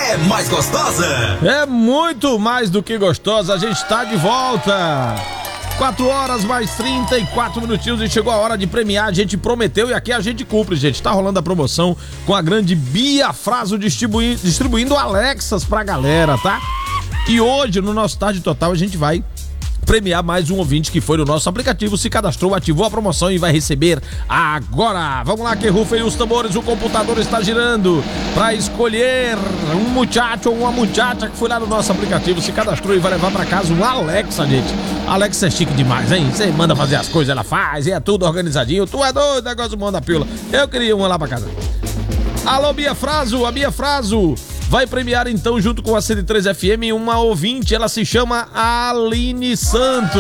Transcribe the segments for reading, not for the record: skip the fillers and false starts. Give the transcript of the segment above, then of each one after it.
é mais gostosa. É muito mais do que gostosa, a gente tá de volta. 4 horas mais 34 minutinhos e chegou a hora de premiar. A gente prometeu e aqui a gente cumpre, gente. Tá rolando a promoção com a grande Bia Fraso distribuindo Alexas pra galera, tá? E hoje, no nosso Tarde Total, a gente vai premiar mais um ouvinte que foi no nosso aplicativo, se cadastrou, ativou a promoção e vai receber agora. Vamos lá, que rufem os tambores, o computador está girando para escolher um muchacho ou uma muchacha que foi lá no nosso aplicativo, se cadastrou e vai levar para casa um Alexa, gente. Alexa é chique demais, hein? Você manda fazer as coisas, ela faz, e é tudo organizadinho. Tu é doido, negócio mão da pílula. Eu queria uma lá para casa. Alô, Bia Fraso, a Bia Fraso vai premiar então, junto com a 103 FM, uma ouvinte. Ela se chama Aline Santos.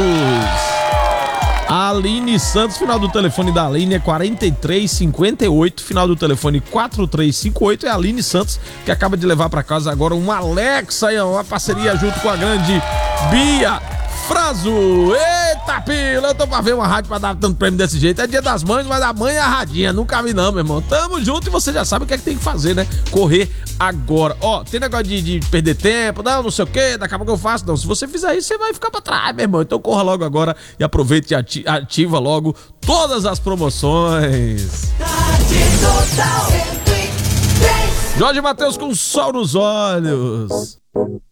A Aline Santos, final do telefone da Aline é 4358, final do telefone 4358. É a Aline Santos que acaba de levar para casa agora uma Alexa, uma parceria junto com a grande Bia Fraso. Eita pila, eu tô pra ver uma rádio pra dar tanto prêmio desse jeito. É dia das mães, mas a mãe é a radinha. Nunca vi não, meu irmão. Tamo junto e você já sabe o que é que tem que fazer, né? Correr agora. Ó, tem negócio de perder tempo, não sei o que, daqui a pouco eu faço. Não, se você fizer isso, você vai ficar pra trás, meu irmão. Então corra logo agora e aproveite e ativa logo todas as promoções. Jorge Mateus com sol nos olhos.